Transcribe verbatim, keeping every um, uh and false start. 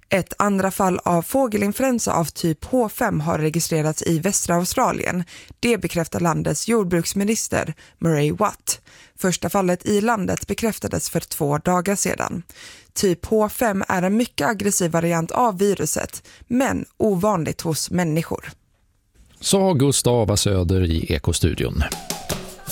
Ett andra fall av fågelinfluensa av typ H fem har registrerats i västra Australien. Det bekräftar landets jordbruksminister Murray Watt. Första fallet i landet bekräftades för två dagar sedan. Typ H fem är en mycket aggressiv variant av viruset, men ovanligt hos människor. Sa Gustav Söder i Ekostudion.